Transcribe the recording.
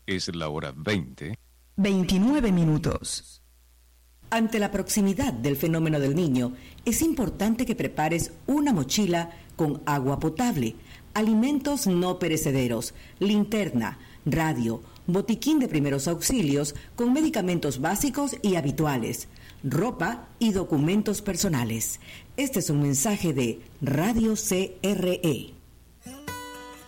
Es la hora 29 minutos. Ante la proximidad del fenómeno del Niño, es importante que prepares una mochila con agua potable, alimentos no perecederos, linterna, radio, botiquín de primeros auxilios con medicamentos básicos y habituales, ropa y documentos personales. Este es un mensaje de Radio CRE.